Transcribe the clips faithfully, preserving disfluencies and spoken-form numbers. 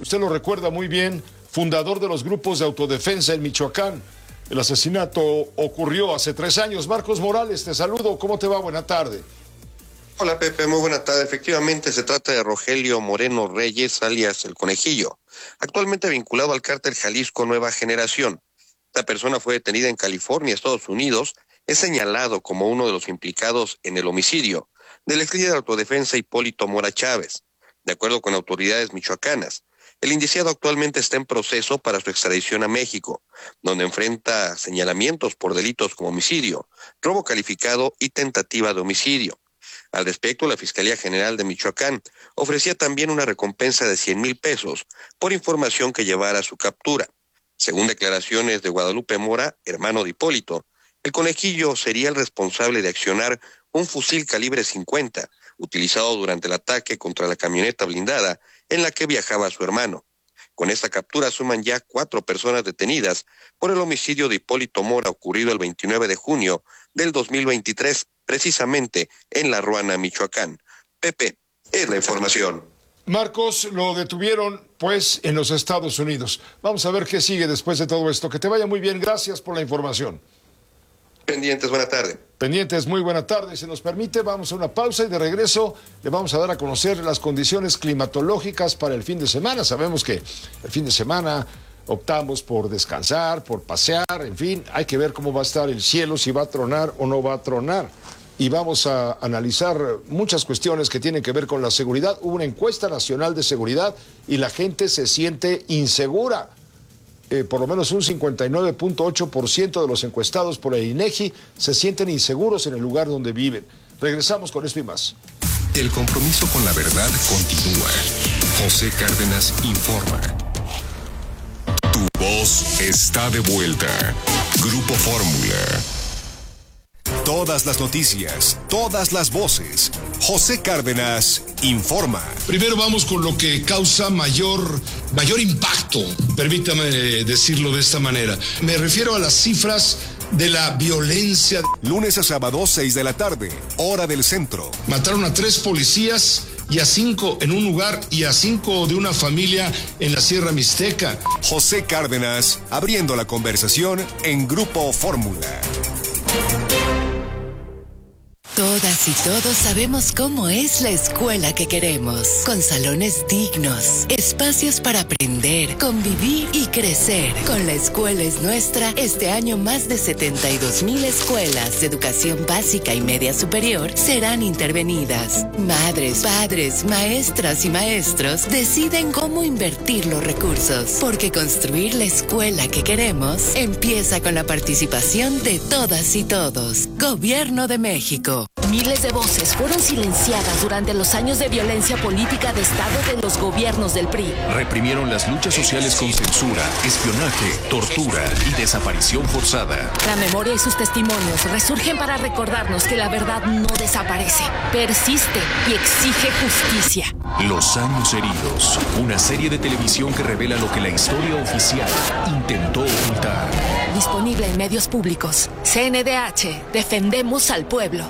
usted lo recuerda muy bien, fundador de los grupos de autodefensa en Michoacán. El asesinato ocurrió hace tres años. Marcos Morales, te saludo. ¿Cómo te va? Buena tarde. Hola, Pepe. Muy buena tarde. Efectivamente, se trata de Rogelio Moreno Reyes, alias El Conejillo, actualmente vinculado al cártel Jalisco Nueva Generación. Esta persona fue detenida en California, Estados Unidos. Es señalado como uno de los implicados en el homicidio del ex líder de autodefensa Hipólito Mora Chávez. De acuerdo con autoridades michoacanas, el indiciado actualmente está en proceso para su extradición a México, donde enfrenta señalamientos por delitos como homicidio, robo calificado y tentativa de homicidio. Al respecto, la Fiscalía General de Michoacán ofrecía también una recompensa de cien mil pesos por información que llevara a su captura. Según declaraciones de Guadalupe Mora, hermano de Hipólito, el Conejillo sería el responsable de accionar un fusil calibre cincuenta, utilizado durante el ataque contra la camioneta blindada en la que viajaba su hermano. Con esta captura suman ya cuatro personas detenidas por el homicidio de Hipólito Mora ocurrido el veintinueve de junio del dos mil veintitrés, precisamente en La Ruana, Michoacán. Pepe, es la información. Marcos, lo detuvieron pues en los Estados Unidos. Vamos a ver qué sigue después de todo esto. Que te vaya muy bien. Gracias por la información. Pendientes, buena tarde. Pendientes, muy buena tarde. Si nos permite, vamos a una pausa y de regreso le vamos a dar a conocer las condiciones climatológicas para el fin de semana. Sabemos que el fin de semana optamos por descansar, por pasear, en fin, hay que ver cómo va a estar el cielo, si va a tronar o no va a tronar. Y vamos a analizar muchas cuestiones que tienen que ver con la seguridad. Hubo una encuesta nacional de seguridad y la gente se siente insegura. Eh, por lo menos un cincuenta y nueve punto ocho por ciento de los encuestados por el INEGI se sienten inseguros en el lugar donde viven. Regresamos con esto y más. El compromiso con la verdad continúa. José Cárdenas informa. Tu voz está de vuelta. Grupo Fórmula. Todas las noticias, todas las voces. José Cárdenas informa. Primero vamos con lo que causa mayor, mayor impacto, permítame decirlo de esta manera. Me refiero a las cifras de la violencia. Lunes a sábado, seis de la tarde, hora del centro. Mataron a tres policías y a cinco en un lugar y a cinco de una familia en la Sierra Mixteca. José Cárdenas abriendo la conversación en Grupo Fórmula. Todas y todos sabemos cómo es la escuela que queremos, con salones dignos, espacios para aprender, convivir y crecer. Con La Escuela es Nuestra, este año más de setenta y dos mil escuelas de educación básica y media superior serán intervenidas. Madres, padres, maestras y maestros deciden cómo invertir los recursos, porque construir la escuela que queremos empieza con la participación de todas y todos. Gobierno de México. Miles de voces fueron silenciadas durante los años de violencia política de Estado de los gobiernos del P R I. Reprimieron las luchas sociales con censura, espionaje, tortura y desaparición forzada. La memoria y sus testimonios resurgen para recordarnos que la verdad no desaparece, persiste y exige justicia. Los años heridos, una serie de televisión que revela lo que la historia oficial intentó ocultar. Disponible en medios públicos. C N D H, defendemos al pueblo.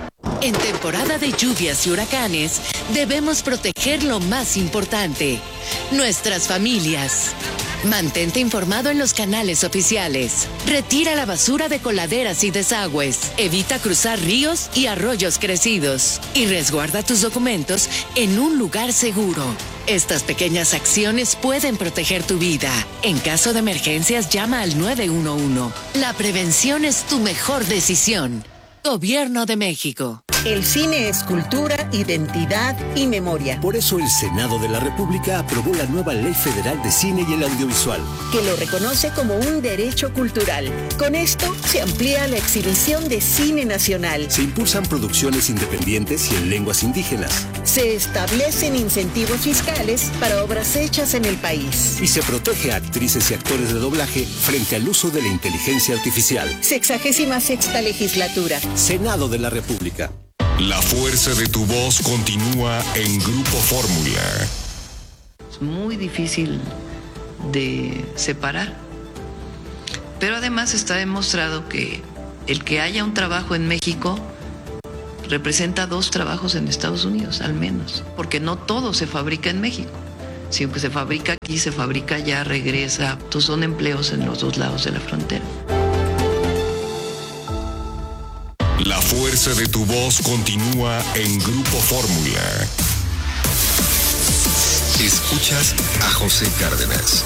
En temporada de lluvias y huracanes, debemos proteger lo más importante, nuestras familias. Mantente informado en los canales oficiales. Retira la basura de coladeras y desagües. Evita cruzar ríos y arroyos crecidos. Y resguarda tus documentos en un lugar seguro. Estas pequeñas acciones pueden proteger tu vida. En caso de emergencias, llama al nueve uno uno. La prevención es tu mejor decisión. Gobierno de México. El cine es cultura, identidad y memoria. Por eso el Senado de la República aprobó la nueva Ley Federal de Cine y el Audiovisual, que lo reconoce como un derecho cultural. Con esto se amplía la exhibición de cine nacional. Se impulsan producciones independientes y en lenguas indígenas. Se establecen incentivos fiscales para obras hechas en el país. Y se protege a actrices y actores de doblaje frente al uso de la inteligencia artificial. Sexagésima sexta legislatura. Senado de la República. La fuerza de tu voz continúa en Grupo Fórmula. Es muy difícil de separar. Pero además está demostrado que el que haya un trabajo en México representa dos trabajos en Estados Unidos, al menos, porque no todo se fabrica en México. Si aunque se fabrica aquí, se fabrica allá, regresa. Entonces son empleos en los dos lados de la frontera. La fuerza de tu voz continúa en Grupo Fórmula. Escuchas a José Cárdenas.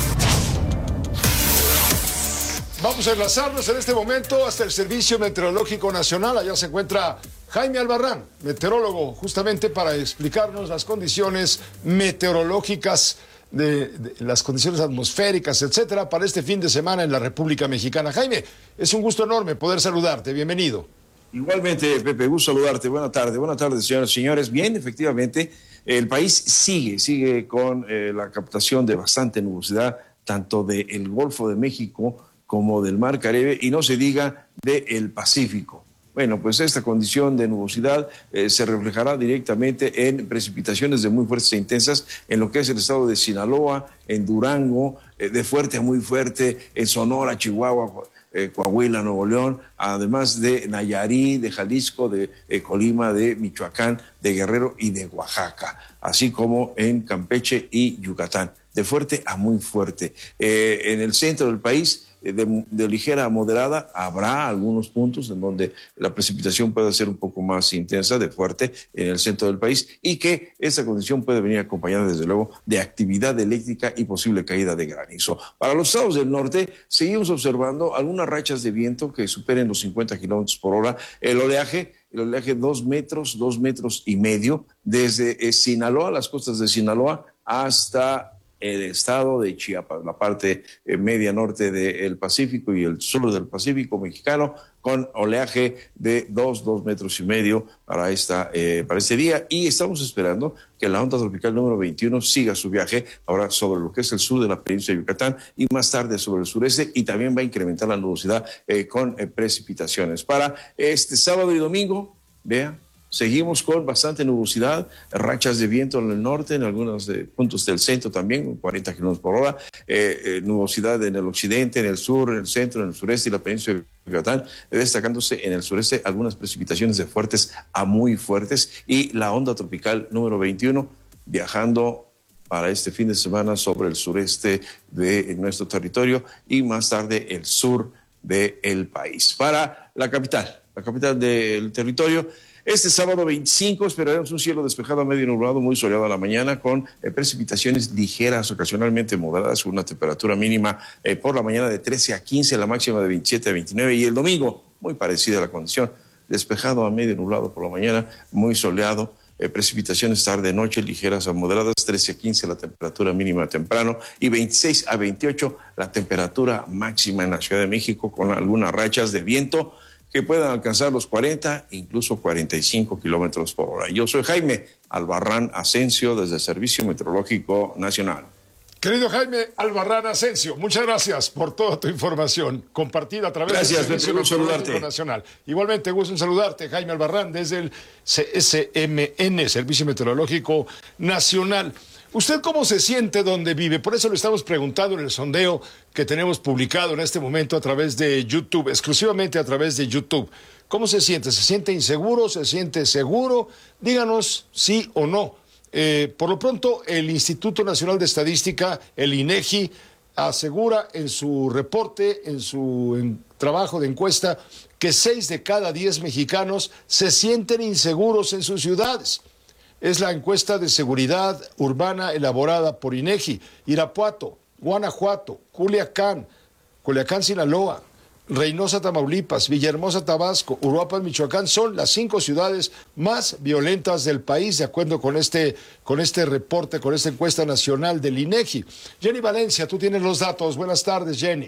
Vamos a enlazarnos en este momento hasta el Servicio Meteorológico Nacional. Allá se encuentra Jaime Albarrán, meteorólogo, justamente para explicarnos las condiciones meteorológicas, de, de las condiciones atmosféricas, etcétera, para este fin de semana en la República Mexicana. Jaime, es un gusto enorme poder saludarte. Bienvenido. Igualmente, Pepe, gusto saludarte. Buenas tardes, buenas tardes, señoras y señores. Bien, efectivamente, el país sigue, sigue con eh, la captación de bastante nubosidad, tanto del Golfo de México como del Mar Caribe, y no se diga del Pacífico. Bueno, pues esta condición de nubosidad eh, se reflejará directamente en precipitaciones de muy fuertes e intensas en lo que es el estado de Sinaloa, en Durango, eh, de fuerte a muy fuerte, en Sonora, Chihuahua, eh, Coahuila, Nuevo León, además de Nayarit, de Jalisco, de eh, Colima, de Michoacán, de Guerrero y de Oaxaca, así como en Campeche y Yucatán, de fuerte a muy fuerte. Eh, en el centro del país, De, de ligera a moderada, habrá algunos puntos en donde la precipitación puede ser un poco más intensa, de fuerte, en el centro del país, y que esta condición puede venir acompañada, desde luego, de actividad eléctrica y posible caída de granizo. Para los estados del norte, seguimos observando algunas rachas de viento que superen los cincuenta kilómetros por hora. El oleaje, el oleaje dos metros, dos metros y medio, desde eh, Sinaloa, las costas de Sinaloa, hasta el estado de Chiapas, la parte eh, media norte del Pacífico y el sur del Pacífico mexicano, con oleaje de dos, dos metros y medio para, esta, eh, para este día. Y estamos esperando que la onda tropical número veintiuno siga su viaje ahora sobre lo que es el sur de la península de Yucatán y más tarde sobre el sureste, y también va a incrementar la nubosidad eh, con eh, precipitaciones. Para este sábado y domingo, vea, seguimos con bastante nubosidad, rachas de viento en el norte, en algunos eh, puntos del centro también, cuarenta kilómetros por hora, eh, eh, nubosidad en el occidente, en el sur, en el centro, en el sureste y la península de Yucatán, eh, destacándose en el sureste algunas precipitaciones de fuertes a muy fuertes, y la onda tropical número veintiuno viajando para este fin de semana sobre el sureste de nuestro territorio y más tarde el sur del país. Para la capital, la capital del territorio, este sábado veinticinco esperaremos un cielo despejado a medio nublado, muy soleado a la mañana, con eh, precipitaciones ligeras, ocasionalmente moderadas, una temperatura mínima eh, por la mañana de trece a quince, la máxima de veintisiete a veintinueve, y el domingo, muy parecida a la condición, despejado a medio nublado por la mañana, muy soleado, eh, precipitaciones tarde-noche, ligeras a moderadas, trece a quince la temperatura mínima temprano, y veintiséis a veintiocho la temperatura máxima en la Ciudad de México, con algunas rachas de viento que puedan alcanzar los cuarenta, incluso cuarenta y cinco kilómetros por hora. Yo soy Jaime Albarrán Asensio, desde el Servicio Meteorológico Nacional. Querido Jaime Albarrán Asensio, muchas gracias por toda tu información compartida a través gracias, del Servicio Meteorológico Nacional. Igualmente, gusto en saludarte, Jaime Albarrán, desde el C S M N, Servicio Meteorológico Nacional. ¿Usted cómo se siente donde vive? Por eso le estamos preguntando en el sondeo que tenemos publicado en este momento a través de YouTube, exclusivamente a través de YouTube. ¿Cómo se siente? ¿Se siente inseguro? ¿Se siente seguro? Díganos sí o no. Eh, por lo pronto, el Instituto Nacional de Estadística, el INEGI, asegura en su reporte, en su en, trabajo de encuesta, que seis de cada diez mexicanos se sienten inseguros en sus ciudades. Es la encuesta de seguridad urbana elaborada por INEGI. Irapuato, Guanajuato, Culiacán, Culiacán, Sinaloa, Reynosa, Tamaulipas, Villahermosa, Tabasco, Uruapan, Michoacán, son las cinco ciudades más violentas del país, de acuerdo con este, con este reporte, con esta encuesta nacional del INEGI. Jenny Valencia, tú tienes los datos. Buenas tardes, Jenny.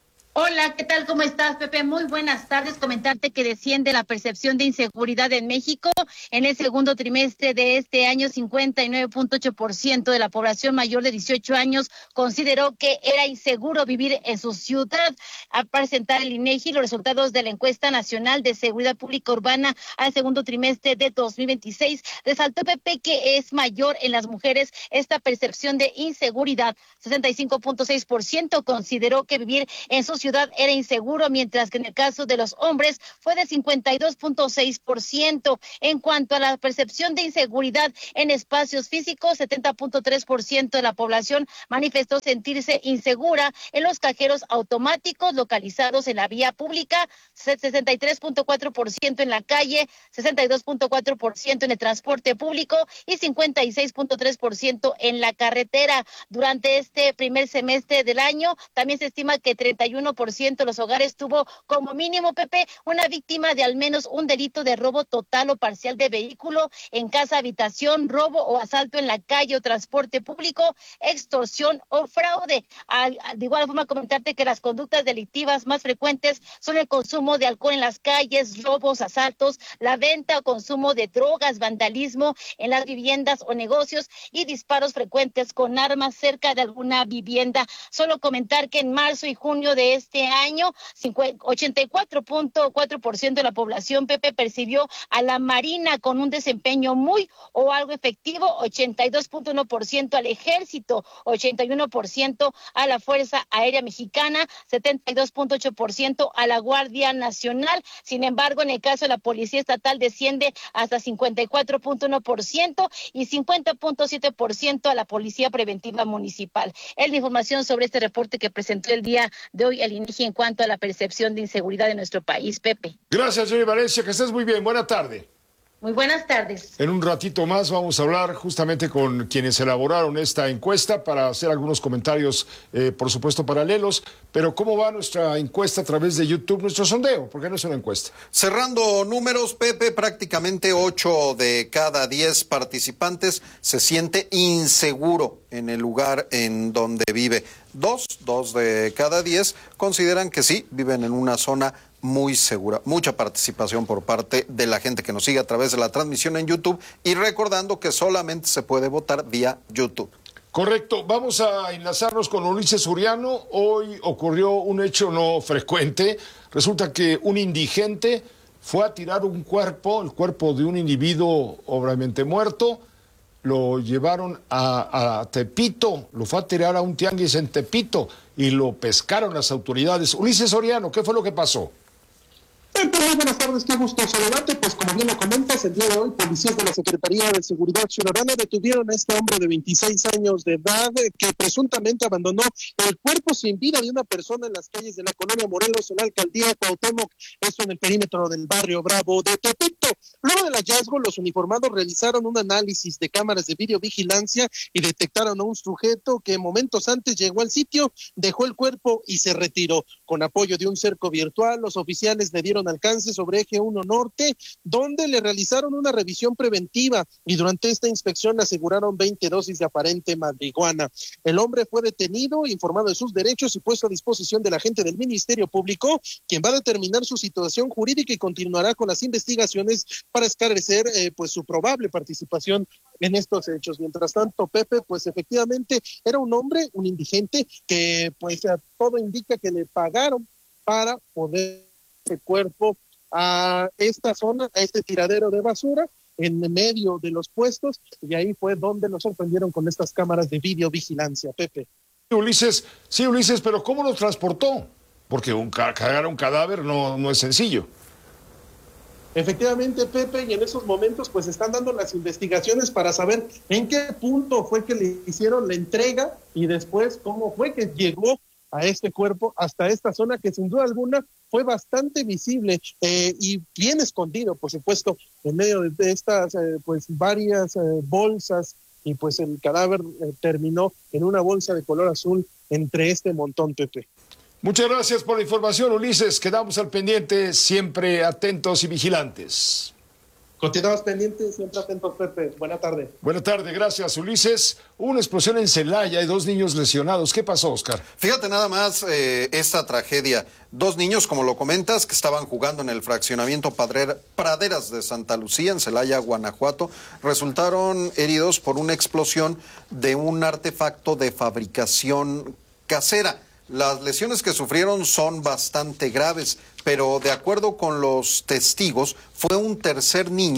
Hola, ¿qué tal? ¿Cómo estás, Pepe? Muy buenas tardes. Comentarte que desciende la percepción de inseguridad en México. En el segundo trimestre de este año, cincuenta y nueve punto ocho por ciento de la población mayor de dieciocho años consideró que era inseguro vivir en su ciudad. Al presentar el INEGI los resultados de la encuesta nacional de seguridad pública urbana al segundo trimestre de dos mil veintiséis, resaltó, Pepe, que es mayor en las mujeres esta percepción de inseguridad. sesenta y cinco punto seis por ciento consideró que vivir en sus ciudad era inseguro, mientras que en el caso de los hombres fue de cincuenta y dos punto seis por ciento. En cuanto a la percepción de inseguridad en espacios físicos, setenta punto tres por ciento de la población manifestó sentirse insegura en los cajeros automáticos localizados en la vía pública, sesenta y tres punto cuatro por ciento en la calle, sesenta y dos punto cuatro por ciento en el transporte público y cincuenta y seis punto tres por ciento en la carretera. Durante este primer semestre del año, también se estima que treinta y uno por ciento de los hogares tuvo como mínimo, Pepe, una víctima de al menos un delito de robo total o parcial de vehículo en casa, habitación, robo o asalto en la calle o transporte público, extorsión o fraude. Al, de igual forma, comentarte que las conductas delictivas más frecuentes son el consumo de alcohol en las calles, robos, asaltos, la venta o consumo de drogas, vandalismo en las viviendas o negocios y disparos frecuentes con armas cerca de alguna vivienda. Solo comentar que en marzo y junio de este año, ochenta y cuatro punto cuatro por ciento de la población, Pepe, percibió a la Marina con un desempeño muy o algo efectivo, ochenta y dos punto uno por ciento al Ejército, ochenta y uno por ciento a la Fuerza Aérea Mexicana, setenta y dos punto ocho por ciento a la Guardia Nacional. Sin embargo, en el caso de la Policía Estatal desciende hasta cincuenta y cuatro punto uno por ciento y cincuenta punto siete por ciento a la Policía Preventiva Municipal. Es la información sobre este reporte que presentó el día de hoy el INEGI en cuanto a la percepción de inseguridad en nuestro país, Pepe. Gracias, Jenny Valencia, que estés muy bien. Buena tarde. Muy buenas tardes. En un ratito más vamos a hablar justamente con quienes elaboraron esta encuesta para hacer algunos comentarios, eh, por supuesto, paralelos. Pero ¿cómo va nuestra encuesta a través de YouTube, nuestro sondeo? Porque no es una encuesta. Cerrando números, Pepe, prácticamente ocho de cada diez participantes se siente inseguro en el lugar en donde vive. Dos, dos de cada diez consideran que sí, viven en una zona muy segura. Mucha participación por parte de la gente que nos sigue a través de la transmisión en YouTube y recordando que solamente se puede votar vía YouTube. Correcto. Vamos a enlazarnos con Ulises Soriano. Hoy ocurrió un hecho no frecuente. Resulta que un indigente fue a tirar un cuerpo, el cuerpo de un individuo obviamente muerto. Lo llevaron a, a Tepito, lo fue a tirar a un tianguis en Tepito y lo pescaron las autoridades. Ulises Soriano, ¿qué fue lo que pasó? Muy buenas tardes, qué gusto saludarte. Pues como bien lo comentas, el día de hoy policías de la Secretaría de Seguridad Ciudadana detuvieron a este hombre de veintiséis años de edad que presuntamente abandonó el cuerpo sin vida de una persona en las calles de la colonia Morelos, en la alcaldía Cuauhtémoc, esto en el perímetro del barrio Bravo de Tepito. Luego del hallazgo, los uniformados realizaron un análisis de cámaras de videovigilancia y detectaron a un sujeto que momentos antes llegó al sitio, dejó el cuerpo y se retiró. Con apoyo de un cerco virtual, los oficiales le dieron alcance sobre Eje uno Norte, donde le realizaron una revisión preventiva y durante esta inspección aseguraron veinte dosis de aparente marihuana. El hombre fue detenido, informado de sus derechos y puesto a disposición del agente del Ministerio Público, quien va a determinar su situación jurídica y continuará con las investigaciones para esclarecer eh, pues su probable participación en estos hechos. Mientras tanto, Pepe, pues efectivamente era un hombre, un indigente, que pues a todo indica que le pagaron para poder el cuerpo a esta zona, a este tiradero de basura en medio de los puestos, y ahí fue donde nos sorprendieron con estas cámaras de videovigilancia, Pepe. Ulises, sí, Ulises, pero ¿cómo lo transportó? Porque un, cargar un cadáver no, no es sencillo. Efectivamente, Pepe, y en esos momentos pues están dando las investigaciones para saber en qué punto fue que le hicieron la entrega y después cómo fue que llegó a este cuerpo hasta esta zona que sin duda alguna fue bastante visible eh, y bien escondido, por supuesto, en medio de estas eh, pues varias eh, bolsas, y pues el cadáver eh, terminó en una bolsa de color azul entre este montón, Pepe. Muchas gracias por la información, Ulises. Quedamos al pendiente, siempre atentos y vigilantes. Continuamos pendientes, siempre atentos, Pepe. Buena tarde. Buena tarde, gracias, Ulises. Hubo una explosión en Celaya y dos niños lesionados. ¿Qué pasó, Oscar? Fíjate nada más eh, esta tragedia. Dos niños, como lo comentas, que estaban jugando en el fraccionamiento Padre, Praderas de Santa Lucía, en Celaya, Guanajuato, resultaron heridos por una explosión de un artefacto de fabricación casera. Las lesiones que sufrieron son bastante graves, pero de acuerdo con los testigos, fue un tercer niño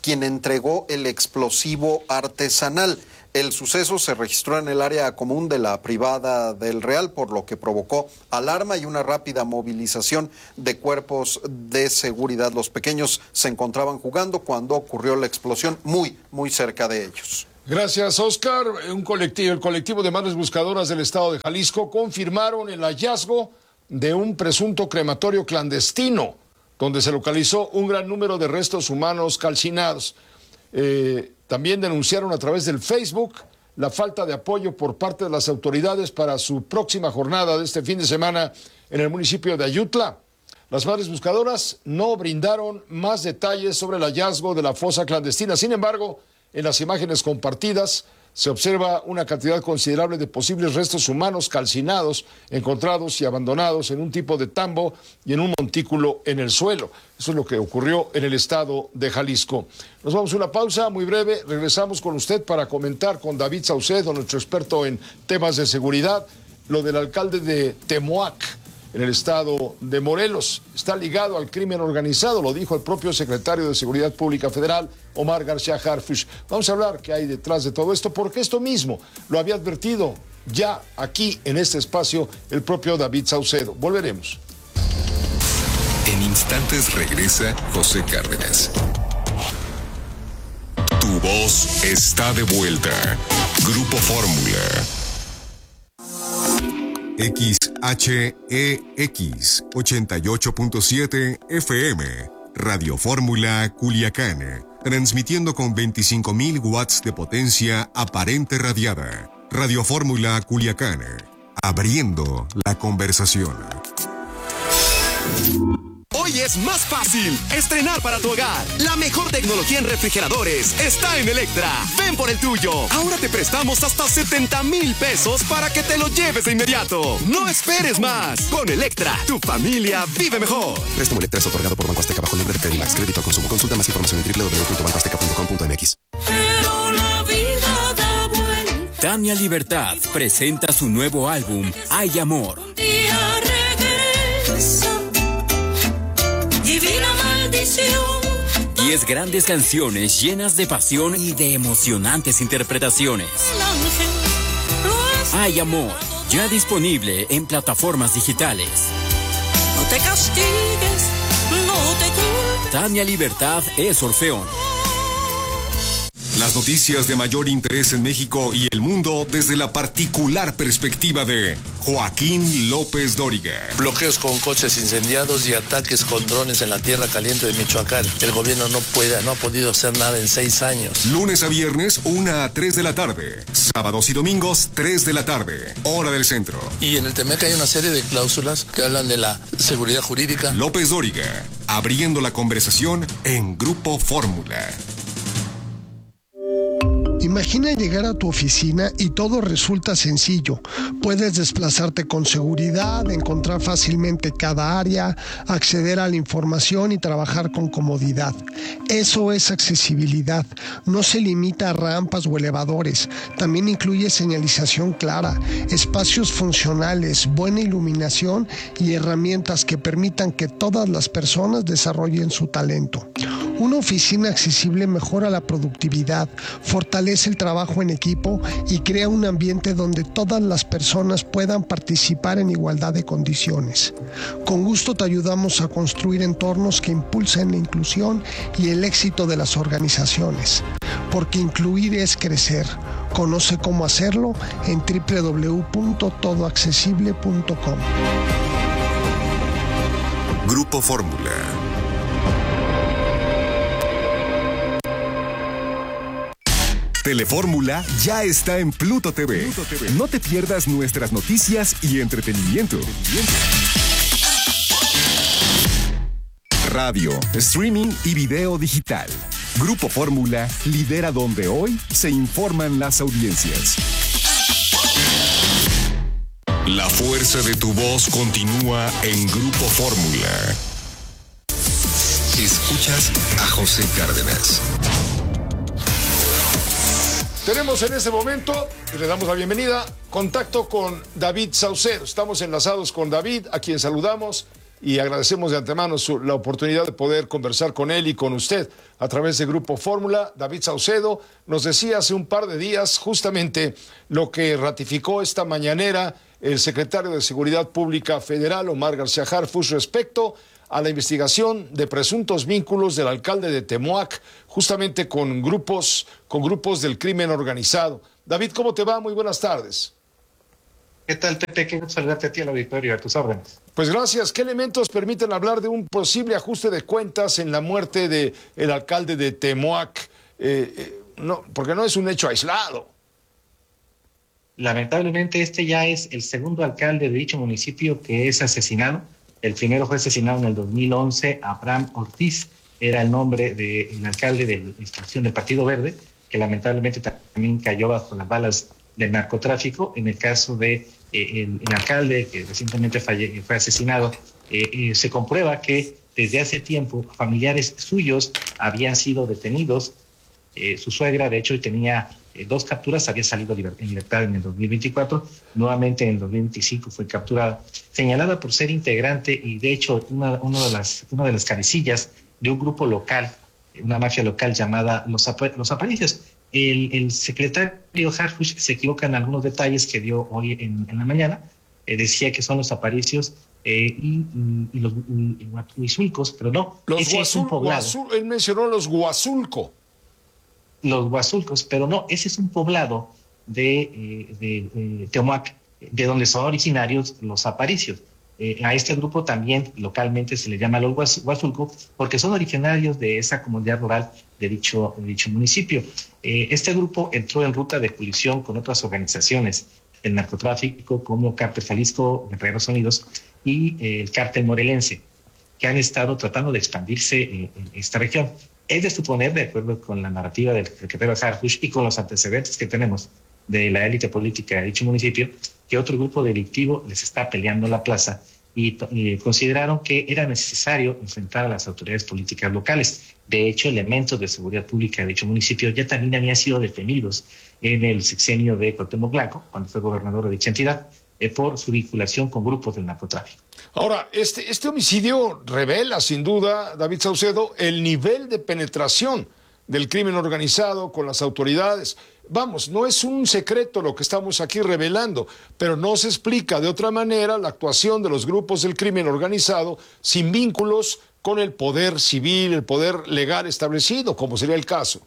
quien entregó el explosivo artesanal. El suceso se registró en el área común de la privada del Real, por lo que provocó alarma y una rápida movilización de cuerpos de seguridad. Los pequeños se encontraban jugando cuando ocurrió la explosión muy, muy cerca de ellos. Gracias, Oscar. Un colectivo, el colectivo de Madres Buscadoras del Estado de Jalisco confirmaron el hallazgo de un presunto crematorio clandestino, donde se localizó un gran número de restos humanos calcinados. Eh, también denunciaron a través del Facebook la falta de apoyo por parte de las autoridades para su próxima jornada de este fin de semana en el municipio de Ayutla. Las Madres Buscadoras no brindaron más detalles sobre el hallazgo de la fosa clandestina. Sin embargo, en las imágenes compartidas se observa una cantidad considerable de posibles restos humanos calcinados, encontrados y abandonados en un tipo de tambo y en un montículo en el suelo. Eso es lo que ocurrió en el estado de Jalisco. Nos vamos a una pausa muy breve. Regresamos con usted para comentar con David Saucedo, nuestro experto en temas de seguridad, lo del alcalde de Temoac, en el estado de Morelos. Está ligado al crimen organizado, lo dijo el propio secretario de Seguridad Pública Federal, Omar García Harfuch. Vamos a hablar qué hay detrás de todo esto, porque esto mismo lo había advertido ya aquí en este espacio el propio David Saucedo. Volveremos. En instantes regresa José Cárdenas. Tu voz está de vuelta. Grupo Fórmula. X H E X ochenta y ocho punto siete F M, Radio Fórmula Culiacán, transmitiendo con veinticinco mil watts de potencia aparente radiada. Radio Fórmula Culiacán, abriendo la conversación. Hoy es más fácil estrenar para tu hogar. La mejor tecnología en refrigeradores está en Electra. Ven por el tuyo. Ahora te prestamos hasta setenta mil pesos para que te lo lleves de inmediato. No esperes más. Con Electra, tu familia vive mejor. Préstamo Electra es otorgado por Banco Azteca bajo el nombre de Credimax. Crédito al consumo. Consulta más información en doble u doble u doble u punto banco azteca punto com punto m x. Pero la vida da vuelta. Tania Libertad presenta su nuevo álbum, Hay Amor. Un día regresa. Divina maldición. Diez grandes canciones llenas de pasión y de emocionantes interpretaciones. Hay Amor, ya disponible en plataformas digitales. No te castigues, no te culpes. Tania Libertad es Orfeón. Las noticias de mayor interés en México y el mundo desde la particular perspectiva de Joaquín López Dóriga. Bloqueos con coches incendiados y ataques con drones en la tierra caliente de Michoacán. El gobierno no puede, no ha podido hacer nada en seis años. Lunes a viernes, una a tres de la tarde. Sábados y domingos, tres de la tarde. Hora del centro. Y en el Temec hay una serie de cláusulas que hablan de la seguridad jurídica. López Dóriga, abriendo la conversación en Grupo Fórmula. Imagina llegar a tu oficina y todo resulta sencillo. Puedes desplazarte con seguridad, encontrar fácilmente cada área, acceder a la información y trabajar con comodidad. Eso es accesibilidad. No se limita a rampas o elevadores. También incluye señalización clara, espacios funcionales, buena iluminación y herramientas que permitan que todas las personas desarrollen su talento. Una oficina accesible mejora la productividad, fortalece el trabajo en equipo y crea un ambiente donde todas las personas puedan participar en igualdad de condiciones. Con gusto te ayudamos a construir entornos que impulsen la inclusión y el éxito de las organizaciones, porque incluir es crecer. Conoce cómo hacerlo en doble u doble u doble u punto todo accesible punto com. Grupo Fórmula. Telefórmula ya está en Pluto T V. Pluto T V. No te pierdas nuestras noticias y entretenimiento. Radio, streaming y video digital. Grupo Fórmula lidera donde hoy se informan las audiencias. La fuerza de tu voz continúa en Grupo Fórmula. Escuchas a José Cárdenas. Tenemos en este momento, y le damos la bienvenida, contacto con David Saucedo. Estamos enlazados con David, a quien saludamos. y agradecemos de antemano su, la oportunidad de poder conversar con él y con usted a través de Grupo Fórmula. David Saucedo nos decía hace un par de días justamente lo que ratificó esta mañanera el secretario de Seguridad Pública Federal, Omar García Harfuch, respecto a la investigación de presuntos vínculos del alcalde de Temoac, justamente con grupos, con grupos del crimen organizado. David, ¿cómo te va? Muy buenas tardes. ¿Qué tal, Pepe? Qué gusto saludarte a ti, al auditorio, a tus órdenes. Pues gracias. ¿Qué elementos permiten hablar de un posible ajuste de cuentas en la muerte del alcalde de Temoac? Eh, eh, no, porque no es un hecho aislado. Lamentablemente, este ya es el segundo alcalde de dicho municipio que es asesinado. El primero fue asesinado en el dos mil once, Abraham Ortiz, era el nombre del alcalde de la institución del Partido Verde, que lamentablemente también cayó bajo las balas del narcotráfico. En el caso de eh, el, el alcalde que recientemente falle, fue asesinado, eh, eh, se comprueba que desde hace tiempo familiares suyos habían sido detenidos. Eh, su suegra, de hecho, tenía eh, dos capturas, había salido en libertad en el dos mil veinticuatro, nuevamente en el dos mil veinticinco fue capturada, señalada por ser integrante y, de hecho, una, una, de, las, una de las cabecillas de un grupo local, una mafia local llamada Los, Ap- Los Aparicios. El, el secretario Harfuch se equivoca en algunos detalles que dio hoy en, en la mañana. Eh, decía que son los Aparicios eh, y, y, y los Huizulcos, pero no. Los ese guazul, es un poblado. guazul, él mencionó los Huazulco. Los Huazulcos, pero no, ese es un poblado de, eh, de, de Temoac, de donde son originarios los Aparicios. Eh, a este grupo también localmente se le llama los Huazulco porque son originarios de esa comunidad rural de dicho, de dicho municipio. Eh, este grupo entró en ruta de colisión con otras organizaciones del narcotráfico como Cártel Jalisco, Guerreros Unidos y eh, el Cártel Morelense, que han estado tratando de expandirse eh, en esta región. Es de suponer, de acuerdo con la narrativa del secretario Harfuch y con los antecedentes que tenemos de la élite política de dicho municipio, que otro grupo delictivo les está peleando la plaza y, y consideraron que era necesario enfrentar a las autoridades políticas locales. De hecho, elementos de seguridad pública de dicho municipio ya también habían sido detenidos en el sexenio de Cuauhtémoc Blanco, cuando fue gobernador de dicha entidad, eh, por su vinculación con grupos del narcotráfico. Ahora, este, este homicidio revela, sin duda, David Saucedo, el nivel de penetración del crimen organizado con las autoridades. Vamos, no es un secreto lo que estamos aquí revelando, pero no se explica de otra manera la actuación de los grupos del crimen organizado sin vínculos con el poder civil, el poder legal establecido, como sería el caso.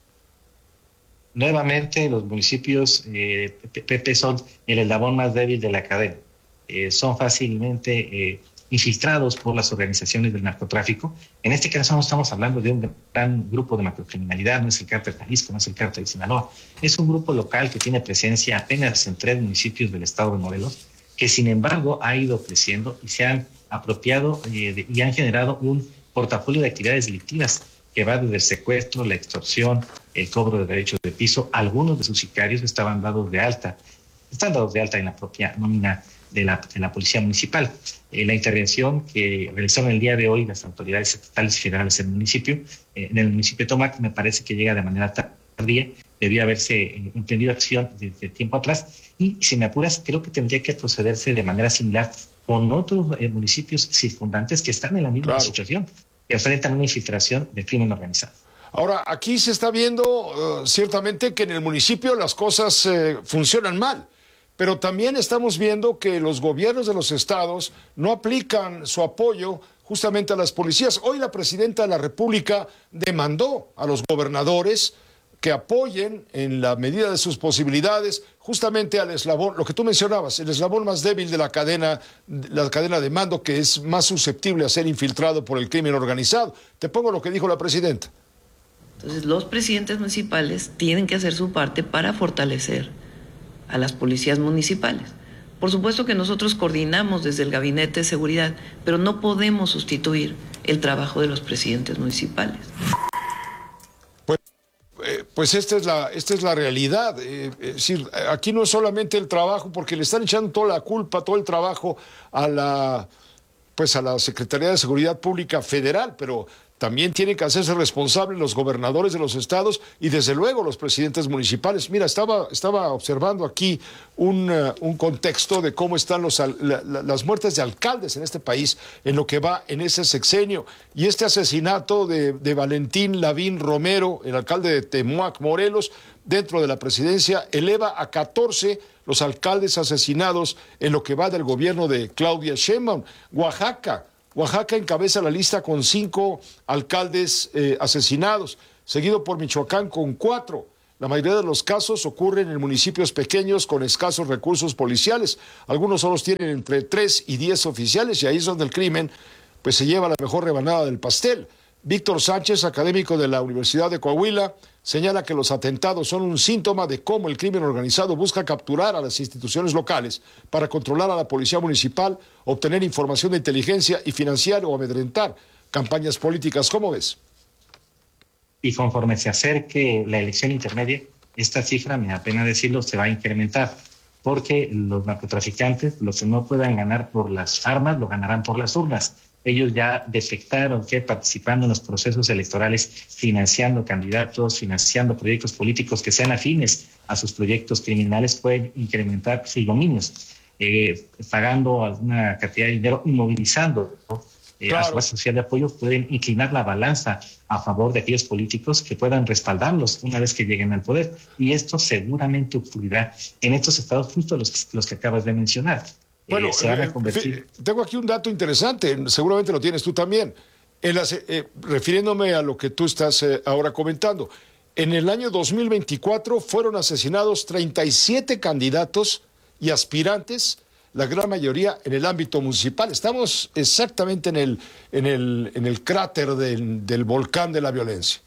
Nuevamente, los municipios, eh, Pepe, son el eslabón más débil de la cadena. Eh, son fácilmente eh, infiltrados por las organizaciones del narcotráfico. En este caso no estamos hablando de un gran grupo de macrocriminalidad, no es el Cártel Jalisco, no es el Cártel de Sinaloa. Es un grupo local que tiene presencia apenas en tres municipios del estado de Morelos, que sin embargo ha ido creciendo y se han apropiado eh, de, y han generado un portafolio de actividades delictivas que va desde el secuestro, la extorsión, el cobro de derechos de piso. Algunos de sus sicarios estaban dados de alta, están dados de alta en la propia nómina de la, de la Policía Municipal. Eh, la intervención que realizaron el día de hoy las autoridades estatales y federales en el municipio, eh, en el municipio de Temoac, me parece que llega de manera tardía, debió haberse eh, emprendido acción desde tiempo atrás y, si me apuras, creo que tendría que procederse de manera similar con otros eh, municipios circundantes que están en la misma claro. situación, que enfrentan una infiltración de crimen organizado. Ahora, aquí se está viendo uh, ciertamente que en el municipio las cosas eh, funcionan mal, pero también estamos viendo que los gobiernos de los estados no aplican su apoyo justamente a las policías. Hoy la presidenta de la República demandó a los gobernadores que apoyen en la medida de sus posibilidades justamente al eslabón, lo que tú mencionabas, el eslabón más débil de la cadena, la cadena de mando, que es más susceptible a ser infiltrado por el crimen organizado. Te pongo lo que dijo la presidenta. Entonces, los presidentes municipales tienen que hacer su parte para fortalecer a las policías municipales. Por supuesto que nosotros coordinamos desde el Gabinete de Seguridad, pero no podemos sustituir el trabajo de los presidentes municipales. Pues, eh, pues esta es la, esta es la realidad. Eh, es decir, aquí no es solamente el trabajo, porque le están echando toda la culpa, todo el trabajo a la, pues a la Secretaría de Seguridad Pública Federal, pero también tienen que hacerse responsables los gobernadores de los estados y desde luego los presidentes municipales. Mira, estaba, estaba observando aquí un, uh, un contexto de cómo están los, la, la, las muertes de alcaldes en este país en lo que va en ese sexenio. Y este asesinato de, de Valentín Lavín Romero, el alcalde de Temuac, Morelos, dentro de la presidencia, eleva a catorce los alcaldes asesinados en lo que va del gobierno de Claudia Sheinbaum. Oaxaca. Oaxaca encabeza la lista con cinco alcaldes eh, asesinados, seguido por Michoacán con cuatro. La mayoría de los casos ocurren en municipios pequeños con escasos recursos policiales. Algunos solo tienen entre tres y diez oficiales y ahí es donde el crimen pues, se lleva la mejor rebanada del pastel. Víctor Sánchez, académico de la Universidad de Coahuila, señala que los atentados son un síntoma de cómo el crimen organizado busca capturar a las instituciones locales para controlar a la policía municipal, obtener información de inteligencia y financiar o amedrentar campañas políticas. ¿Cómo ves? Y conforme se acerque la elección intermedia, esta cifra, me da pena decirlo, se va a incrementar, porque los narcotraficantes, los que no puedan ganar por las armas, lo ganarán por las urnas. Ellos ya detectaron que participando en los procesos electorales, financiando candidatos, financiando proyectos políticos que sean afines a sus proyectos criminales, pueden incrementar sus dominios, eh, pagando alguna cantidad de dinero y movilizando eh, claro. a su base social de apoyo, pueden inclinar la balanza a favor de aquellos políticos que puedan respaldarlos una vez que lleguen al poder. Y esto seguramente ocurrirá en estos estados justo los, los que acabas de mencionar. Bueno, eh, se van a convertir. Tengo aquí un dato interesante, seguramente lo tienes tú también. En las, eh, refiriéndome a lo que tú estás eh, ahora comentando, en el año dos mil veinticuatro fueron asesinados treinta y siete candidatos y aspirantes, la gran mayoría en el ámbito municipal. Estamos exactamente en el, en el, en el cráter del, del volcán de la violencia.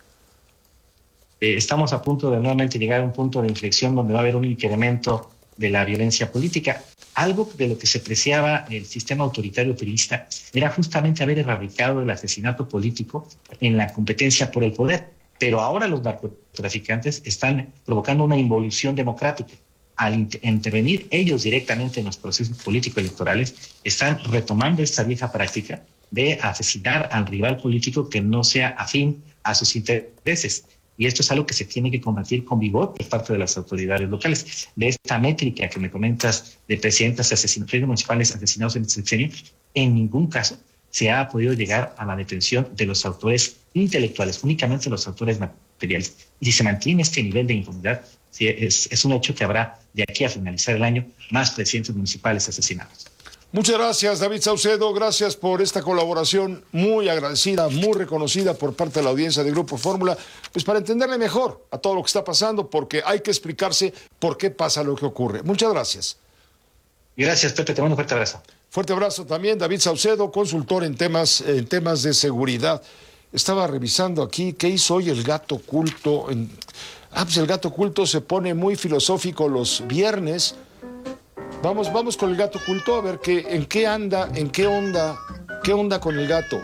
Eh, estamos a punto de nuevamente llegar a un punto de inflexión donde va a haber un incremento de la violencia política. Algo de lo que se preciaba el sistema autoritario periodista era justamente haber erradicado el asesinato político en la competencia por el poder. Pero ahora los narcotraficantes están provocando una involución democrática. Al inter- intervenir ellos directamente en los procesos políticos electorales, están retomando esta vieja práctica de asesinar al rival político que no sea afín a sus intereses. Y esto es algo que se tiene que combatir con vigor por parte de las autoridades locales. De esta métrica que me comentas de presidentes asesinados, municipales asesinados en el sexenio, en ningún caso se ha podido llegar a la detención de los autores intelectuales, únicamente los autores materiales. Y si se mantiene este nivel de impunidad, sí, es, es un hecho que habrá de aquí a finalizar el año más presidentes municipales asesinados. Muchas gracias, David Saucedo. Gracias por esta colaboración muy agradecida, muy reconocida por parte de la audiencia de Grupo Fórmula, pues para entenderle mejor a todo lo que está pasando, porque hay que explicarse por qué pasa lo que ocurre. Muchas gracias. Gracias, Pepe. Te mando un fuerte abrazo. Fuerte abrazo también, David Saucedo, consultor en temas, en temas de seguridad. Estaba revisando aquí qué hizo hoy el gato culto. En... Ah, pues el gato culto se pone muy filosófico los viernes. Vamos, vamos con el gato culto a ver qué, en qué anda, en qué onda, qué onda con el gato.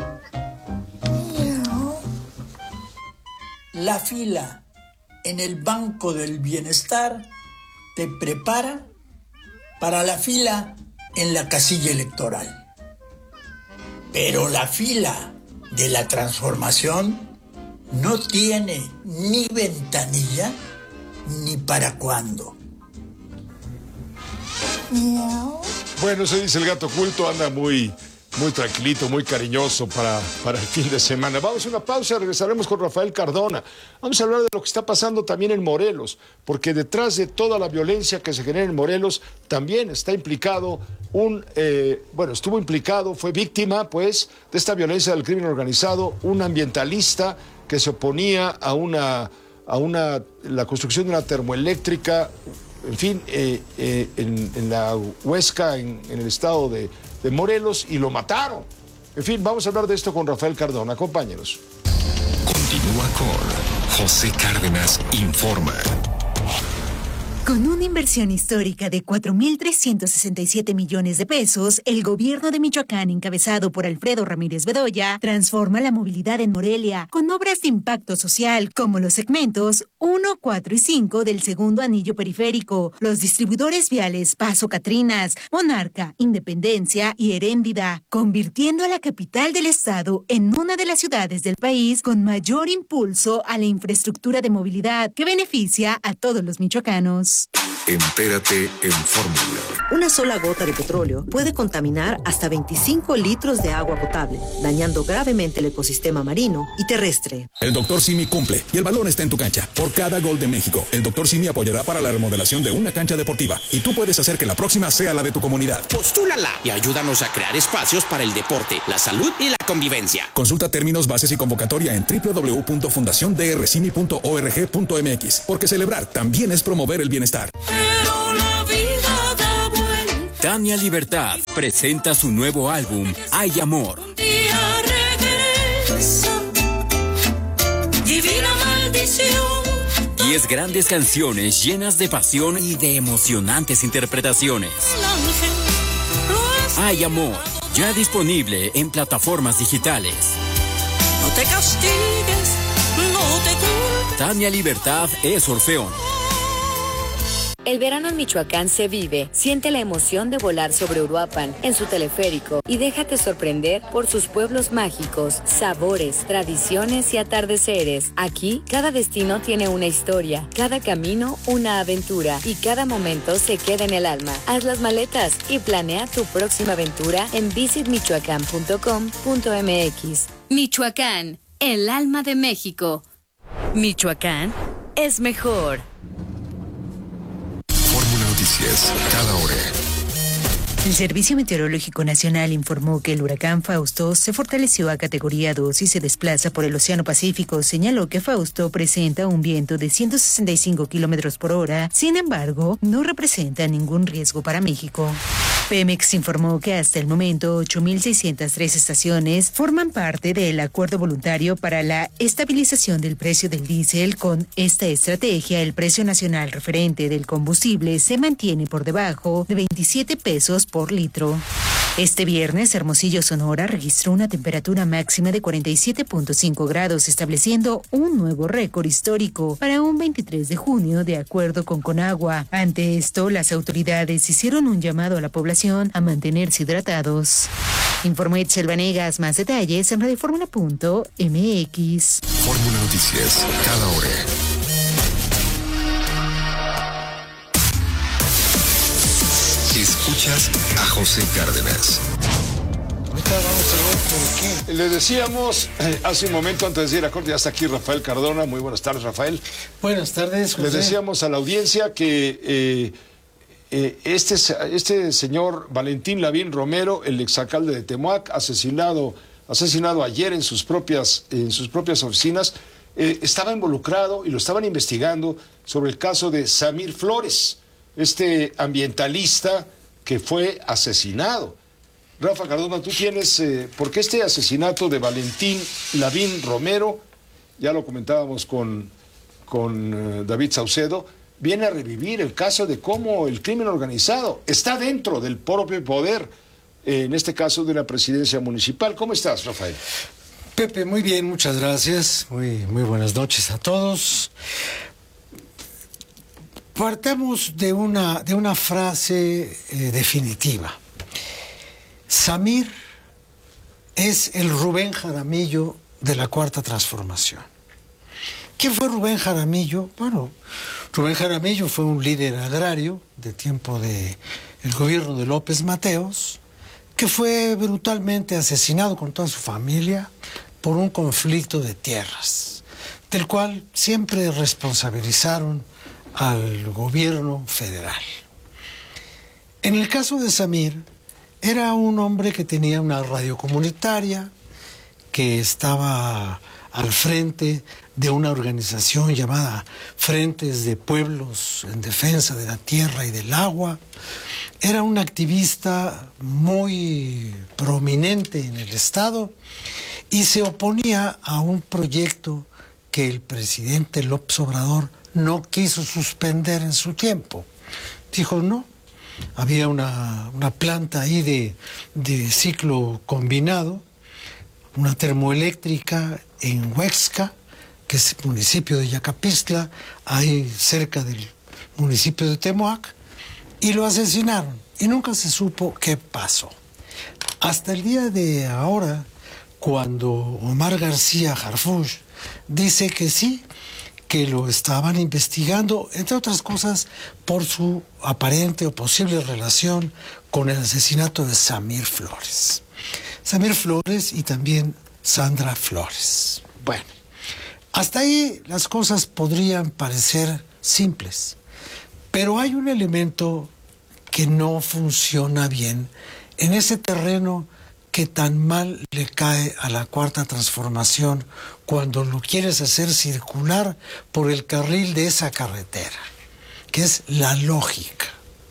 La fila en el Banco del Bienestar te prepara para la fila en la casilla electoral. Pero la fila de la transformación no tiene ni ventanilla ni para cuándo. Bueno, se dice el gato culto, anda muy, muy tranquilito, muy cariñoso para, para el fin de semana. Vamos a una pausa, regresaremos con Rafael Cardona. Vamos a hablar de lo que está pasando también en Morelos, porque detrás de toda la violencia que se genera en Morelos también está implicado un, eh, bueno, estuvo implicado, fue víctima, pues, de esta violencia del crimen organizado, un ambientalista que se oponía a una, a una, la construcción de una termoeléctrica, en fin, eh, eh, en, en la Huesca, en, en el estado de, de Morelos, y lo mataron. En fin, vamos a hablar de esto con Rafael Cardona. Acompáñenos. Continúa con José Cárdenas Informa. Con una inversión histórica de cuatro mil trescientos sesenta y siete millones de pesos, el gobierno de Michoacán, encabezado por Alfredo Ramírez Bedoya, transforma la movilidad en Morelia con obras de impacto social como los segmentos uno, cuatro y cinco del segundo anillo periférico, los distribuidores viales Paso Catrinas, Monarca, Independencia y Heréndida, convirtiendo a la capital del estado en una de las ciudades del país con mayor impulso a la infraestructura de movilidad que beneficia a todos los michoacanos. Entérate en Fórmula. Una sola gota de petróleo puede contaminar hasta veinticinco litros de agua potable, dañando gravemente el ecosistema marino y terrestre. El doctor Simi cumple y el balón está en tu cancha. Por cada gol de México, el doctor Simi apoyará para la remodelación de una cancha deportiva y tú puedes hacer que la próxima sea la de tu comunidad. Postúlala y ayúdanos a crear espacios para el deporte, la salud y la convivencia. Consulta términos, bases y convocatoria en doble u doble u doble u punto fundación d r simi punto org punto m x, porque celebrar también es promover el bienestar. Pero la vida da vuelta. Tania Libertad presenta su nuevo álbum, Hay Amor. Un día regresa. Divina maldición. Diez grandes canciones llenas de pasión y de emocionantes interpretaciones. Hay Amor, ya disponible en plataformas digitales. No te castigues, no te culpes. Tania Libertad es Orfeón. El verano en Michoacán se vive. Siente la emoción de volar sobre Uruapan en su teleférico y déjate sorprender por sus pueblos mágicos, sabores, tradiciones y atardeceres. Aquí, cada destino tiene una historia, cada camino una aventura y cada momento se queda en el alma. Haz las maletas y planea tu próxima aventura en visit michoacán punto com punto m x. Michoacán, el alma de México. Michoacán es mejor. Noticias, cada hora. El Servicio Meteorológico Nacional informó que el huracán Fausto se fortaleció a categoría dos y se desplaza por el Océano Pacífico. Señaló que Fausto presenta un viento de ciento sesenta y cinco kilómetros por hora, sin embargo, no representa ningún riesgo para México. Pemex informó que hasta el momento ocho mil seiscientas tres estaciones forman parte del acuerdo voluntario para la estabilización del precio del diésel. Con esta estrategia, el precio nacional referente del combustible se mantiene por debajo de veintisiete pesos por litro. Este viernes, Hermosillo, Sonora, registró una temperatura máxima de cuarenta y siete punto cinco grados, estableciendo un nuevo récord histórico para un veintitrés de junio, de acuerdo con Conagua. Ante esto, las autoridades hicieron un llamado a la población a mantenerse hidratados. Informó Itzel Vanegas. Más detalles en radioformula punto m x. Fórmula Noticias, cada hora. Escuchas a José Cárdenas. Ahorita vamos a ver por qué. Le decíamos eh, hace un momento antes de ir a corte, ya está aquí Rafael Cardona. Muy buenas tardes, Rafael. Buenas tardes, José. Le decíamos a la audiencia que eh, eh, este, este señor Valentín Lavín Romero, el exalcalde de Temoac, asesinado, asesinado ayer en sus propias, en sus propias oficinas, eh, estaba involucrado y lo estaban investigando sobre el caso de Samir Flores, este ambientalista que fue asesinado. Rafa Cardona, tú tienes, eh, ¿por qué este asesinato de Valentín Lavín Romero, ya lo comentábamos con, con eh, David Saucedo, viene a revivir el caso de cómo el crimen organizado está dentro del propio poder, eh, en este caso de la presidencia municipal? ¿Cómo estás, Rafael? Pepe, muy bien, muchas gracias. Muy, muy buenas noches a todos. Partamos de una, de una frase eh, definitiva. Samir es el Rubén Jaramillo de la Cuarta Transformación. ¿Quién fue Rubén Jaramillo? Bueno, Rubén Jaramillo fue un líder agrario de tiempo de el gobierno de López Mateos, que fue brutalmente asesinado con toda su familia por un conflicto de tierras, del cual siempre responsabilizaron al gobierno federal. En el caso de Samir, era un hombre que tenía una radio comunitaria, que estaba al frente de una organización llamada Frentes de Pueblos en Defensa de la Tierra y del Agua. Era un activista muy prominente en el Estado y se oponía a un proyecto que el presidente López Obrador no quiso suspender en su tiempo. Dijo no. Había una, una planta ahí de, de ciclo combinado, una termoeléctrica en Huexca, que es el municipio de Yacapistla, ahí cerca del municipio de Temoac, y lo asesinaron. Y nunca se supo qué pasó. Hasta el día de ahora, cuando Omar García Harfuch dice que sí, que lo estaban investigando, entre otras cosas, por su aparente o posible relación con el asesinato de Samir Flores. Samir Flores y también Sandra Flores. Bueno, hasta ahí las cosas podrían parecer simples, pero hay un elemento que no funciona bien en ese terreno que tan mal le cae a la Cuarta Transformación cuando lo quieres hacer circular por el carril de esa carretera, que es la lógica.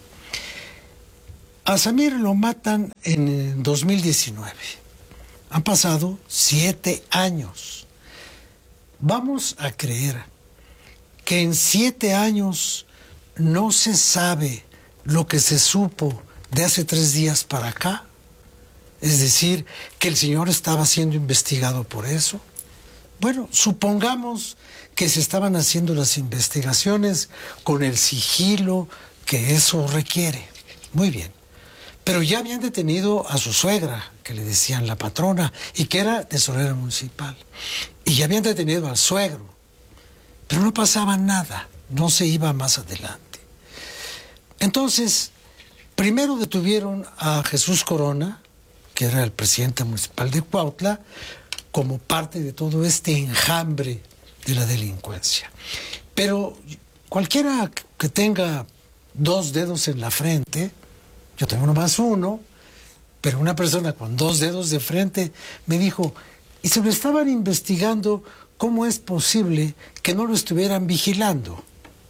A Samir lo matan en dos mil diecinueve. Han pasado siete años. Vamos a creer que en siete años no se sabe lo que se supo de hace tres días para acá. Es decir, que el señor estaba siendo investigado por eso. Bueno, supongamos que se estaban haciendo las investigaciones con el sigilo que eso requiere. Muy bien. Pero ya habían detenido a su suegra, que le decían la patrona, y que era tesorera municipal. Y ya habían detenido al suegro. Pero no pasaba nada, no se iba más adelante. Entonces, primero detuvieron a Jesús Corona, que era el presidente municipal de Cuautla, como parte de todo este enjambre de la delincuencia. Pero cualquiera que tenga dos dedos en la frente, yo tengo nomás uno, pero una persona con dos dedos de frente me dijo, y se lo estaban investigando, ¿cómo es posible que no lo estuvieran vigilando?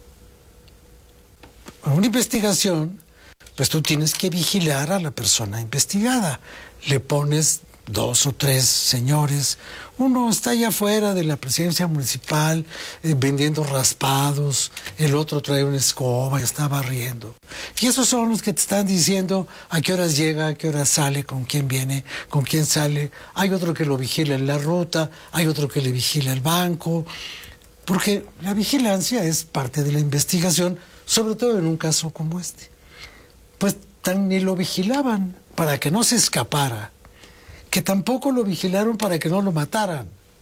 En una investigación, pues tú tienes que vigilar a la persona investigada. Le pones dos o tres señores. Uno está allá afuera de la presidencia municipal eh, vendiendo raspados. El otro trae una escoba y está barriendo. Y esos son los que te están diciendo a qué horas llega, a qué horas sale, con quién viene, con quién sale. Hay otro que lo vigila en la ruta, hay otro que le vigila el banco. Porque la vigilancia es parte de la investigación, sobre todo en un caso como este. Pues tan ni lo vigilaban para que no se escapara, que tampoco lo vigilaron para que no lo mataran.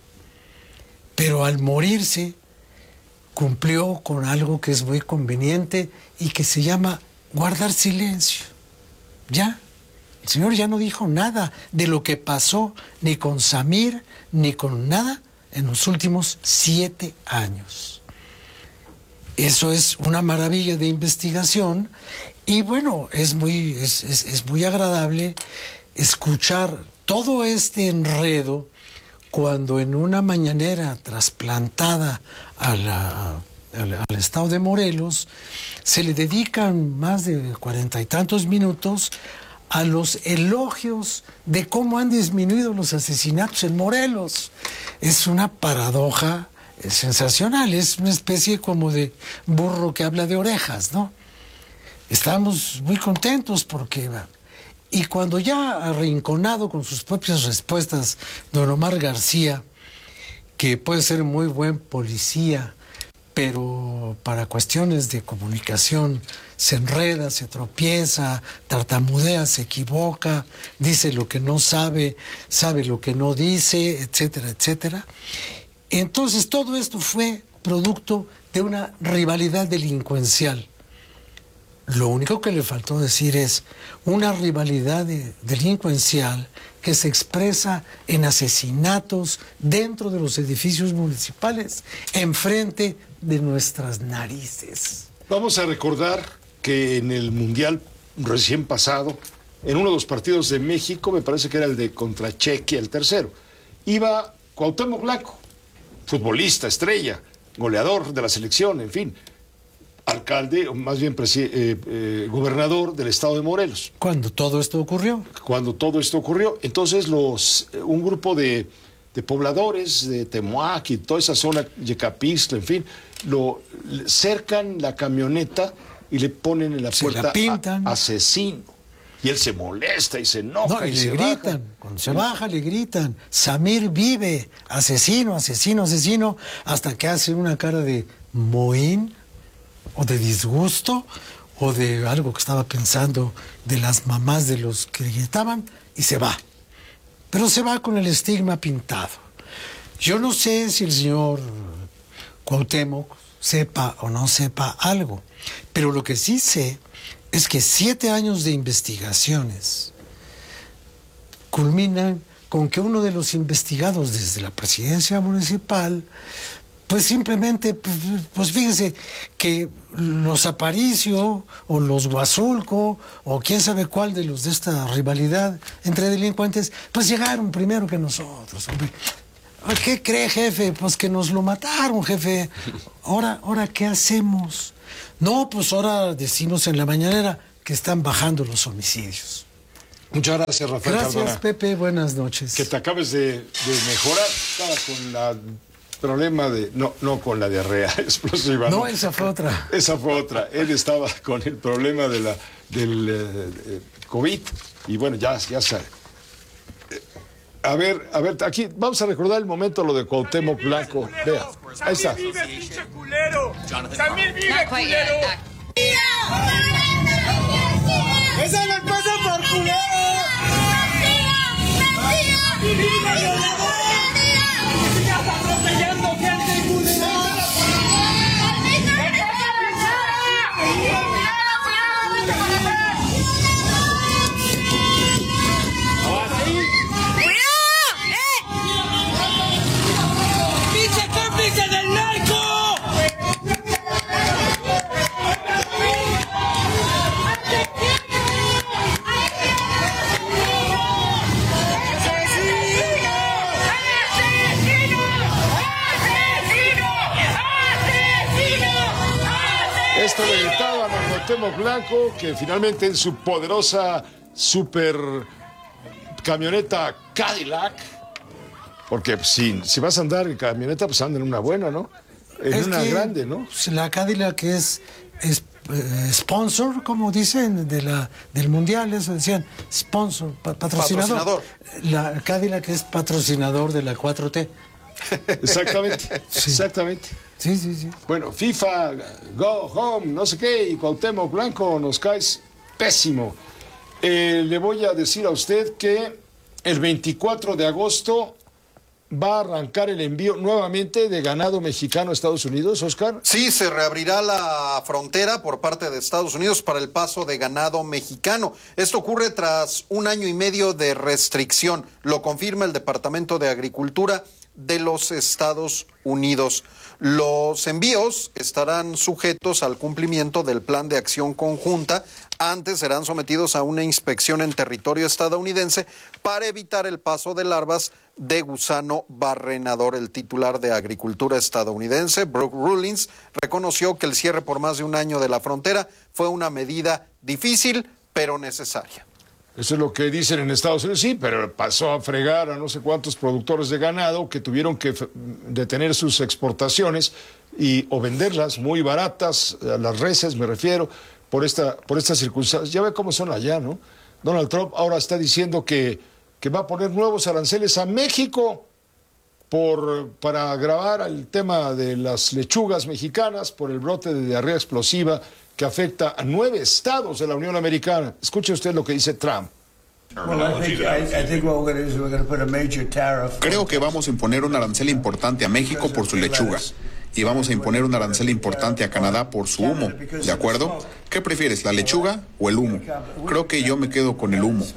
Pero al morirse, cumplió con algo que es muy conveniente y que se llama guardar silencio. Ya, el señor ya no dijo nada de lo que pasó, ni con Samir, ni con nada, en los últimos siete años. Eso es una maravilla de investigación. Y bueno, es muy, es, es, es muy agradable escuchar todo este enredo cuando en una mañanera trasplantada a la, a la, al estado de Morelos se le dedican más de cuarenta y tantos minutos a los elogios de cómo han disminuido los asesinatos en Morelos. Es una paradoja sensacional, es una especie como de burro que habla de orejas, ¿no? Estamos muy contentos porque... Y cuando ya arrinconado con sus propias respuestas, don Omar García, que puede ser muy buen policía, pero para cuestiones de comunicación se enreda, se tropieza, tartamudea, se equivoca, dice lo que no sabe, sabe lo que no dice, etcétera, etcétera. Entonces todo esto fue producto de una rivalidad delincuencial. Lo único que le faltó decir es una rivalidad de, delincuencial que se expresa en asesinatos dentro de los edificios municipales, enfrente de nuestras narices. Vamos a recordar que en el Mundial recién pasado, en uno de los partidos de México, me parece que era el de contra Chequia, el tercero, iba Cuauhtémoc Blanco, futbolista, estrella, goleador de la selección, en fin, alcalde, o más bien eh, eh, gobernador del estado de Morelos. ¿Cuándo todo esto ocurrió? Cuando todo esto ocurrió. Entonces los, un grupo de de pobladores de Temuac y toda esa zona, Yecapixtla, en fin, lo cercan la camioneta y le ponen en la Se puerta la pintan. a- asesino. Y él se molesta y se enoja No, y, y le se gritan, baja. cuando se baja le gritan, Samir vive, asesino, asesino, asesino, hasta que hace una cara de mohín, o de disgusto, o de algo que estaba pensando de las mamás de los que gritaban, y se va. Pero se va con el estigma pintado. Yo no sé si el señor Cuauhtémoc sepa o no sepa algo, pero lo que sí sé es que siete años de investigaciones culminan con que uno de los investigados desde la presidencia municipal, pues simplemente, pues, pues fíjense que los Aparicio o los Huazulco o quién sabe cuál de los de esta rivalidad entre delincuentes, pues llegaron primero que nosotros, hombre. ¿Qué cree, jefe? Pues que nos lo mataron, jefe. Ahora, ahora, ¿qué hacemos? No, pues ahora decimos en la mañanera que están bajando los homicidios. Muchas gracias, Rafael Gracias, Cardona. Pepe. Buenas noches. Que te acabes de, de mejorar. Estaba con la problema de... No, no con la diarrea explosiva. No, esa fue otra. Esa fue otra. Él estaba con el problema de la, del eh, eh, COVID. Y bueno, ya, ya sabe. A ver, a ver, aquí vamos a recordar el momento lo de Cuauhtémoc Blanco. Vea, ahí está. Samir vive, pinche culero. Samir vive, culero. ¡Esa me pasa por culero! ¡Atropellando gente, culero! ¡Pinche cómplice del narco! Esto le gritaban a Cuauhtémoc Blanco, que finalmente en su poderosa super camioneta Cadillac, porque si, si vas a andar en camioneta, pues anda en una buena, ¿no? En Es una que grande, ¿no? La Cadillac es, es eh, sponsor, como dicen, de la, del Mundial, eso decían, sponsor, pa- patrocinador. Patrocinador. La Cadillac es patrocinador de la cuatro T. Exactamente, exactamente. Sí, sí, sí. Bueno, FIFA, go home, no sé qué, y Cuauhtémoc Blanco nos caes pésimo. Eh, le voy a decir a usted que el veinticuatro de agosto va a arrancar el envío nuevamente de ganado mexicano a Estados Unidos, Oscar. Sí, se reabrirá la frontera por parte de Estados Unidos para el paso de ganado mexicano. Esto ocurre tras un año y medio de restricción. Lo confirma el Departamento de Agricultura de los Estados Unidos. Los envíos estarán sujetos al cumplimiento del Plan de Acción Conjunta. Antes serán sometidos a una inspección en territorio estadounidense para evitar el paso de larvas de gusano barrenador. El titular de Agricultura estadounidense, Brooke Rollins, reconoció que el cierre por más de un año de la frontera fue una medida difícil, pero necesaria. Eso es lo que dicen en Estados Unidos, sí, pero pasó a fregar a no sé cuántos productores de ganado que tuvieron que f- detener sus exportaciones y o venderlas muy baratas, a las reses me refiero, por esta por estas circunstancias. Ya ve cómo son allá, ¿no? Donald Trump ahora está diciendo que, que va a poner nuevos aranceles a México por, para agravar el tema de las lechugas mexicanas por el brote de diarrea explosiva que afecta a nueve estados de la Unión Americana. Escuche usted lo que dice Trump. Creo que vamos a imponer un arancel importante a México por su lechuga y vamos a imponer un arancel importante a Canadá por su humo, ¿de acuerdo? ¿Qué prefieres, la lechuga o el humo? Creo que yo me quedo con el humo.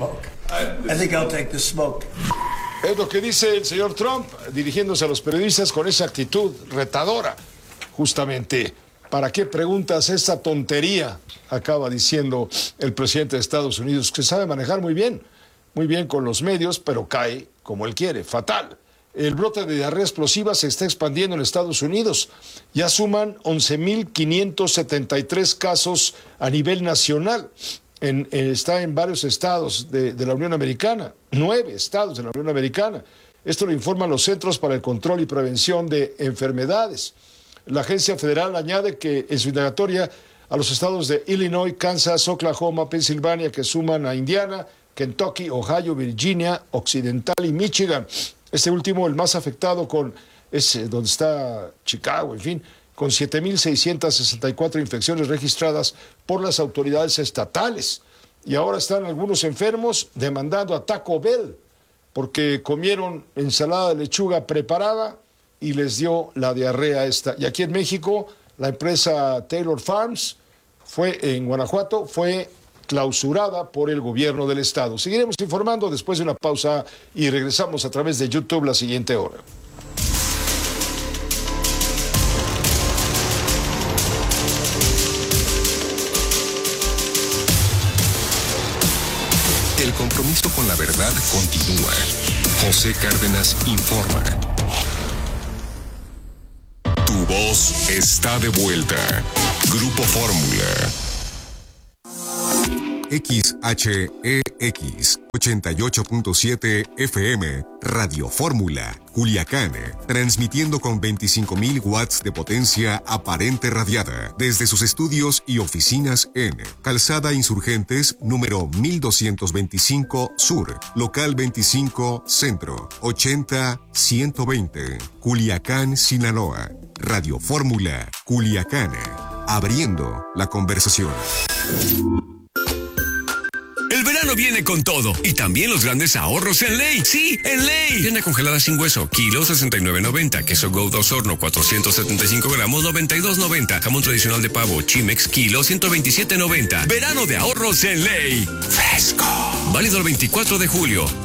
Es lo que dice el señor Trump, dirigiéndose a los periodistas con esa actitud retadora, justamente. ¿Para qué preguntas esta tontería? Acaba diciendo el presidente de Estados Unidos, que sabe manejar muy bien, muy bien con los medios, pero cae como él quiere, fatal. El brote de diarrea explosiva se está expandiendo en Estados Unidos. Ya suman once mil quinientos setenta y tres casos a nivel nacional. En, eh, está en varios estados de, de la Unión Americana, nueve estados de la Unión Americana. Esto lo informan los Centros para el Control y Prevención de Enfermedades. La agencia federal añade que en su indagatoria a los estados de Illinois, Kansas, Oklahoma, Pensilvania, que suman a Indiana, Kentucky, Ohio, Virginia Occidental y Michigan. Este último, el más afectado, con es donde está Chicago, en fin, con siete mil seiscientas sesenta y cuatro infecciones registradas por las autoridades estatales. Y ahora están algunos enfermos demandando a Taco Bell porque comieron ensalada de lechuga preparada y les dio la diarrea esta. Y aquí en México, la empresa Taylor Farms fue en Guanajuato, fue clausurada por el gobierno del estado. Seguiremos informando después de una pausa y regresamos a través de YouTube la siguiente hora. El compromiso con la verdad continúa. José Cárdenas informa. Tu voz está de vuelta. Grupo Fórmula. X H E X ochenta y ocho punto siete F M, Radio Fórmula, Culiacán, transmitiendo con veinticinco mil watts de potencia aparente radiada desde sus estudios y oficinas en Calzada Insurgentes, número mil doscientos veinticinco Sur, local veinticinco Centro, ochenta ciento veinte, Culiacán, Sinaloa. Radio Fórmula, Culiacán, abriendo la conversación. El verano viene con todo y también los grandes ahorros en Ley. Sí, en Ley. Viene congelada sin hueso, kilo sesenta y nueve noventa. Queso Gouda Horno, cuatrocientos setenta y cinco gramos, noventa y dos noventa. Jamón tradicional de pavo, Chimex, kilo ciento veintisiete noventa. Verano de ahorros en Ley. Fresco. Válido el veinticuatro de julio.